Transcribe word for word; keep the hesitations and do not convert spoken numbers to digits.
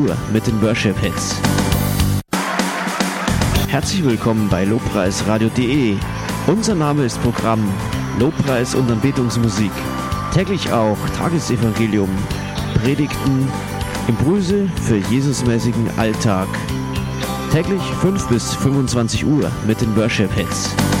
mit den Worship-Hits. Herzlich willkommen bei Lobpreisradio punkt de. Unser Name ist Programm Lobpreis und Anbetungsmusik. Täglich auch Tagesevangelium, Predigten, Impulse für Jesusmäßigen Alltag. Täglich fünf bis fünfundzwanzig Uhr mit den Worship-Hits.